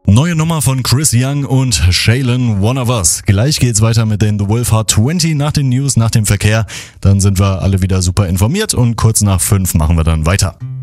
Neue Nummer von Chris Young und Shaylin, One of Us. Gleich geht's weiter mit den The Wolf Hard 20 nach den News, nach dem Verkehr. Dann sind wir alle wieder super informiert und kurz nach 5 machen wir dann weiter.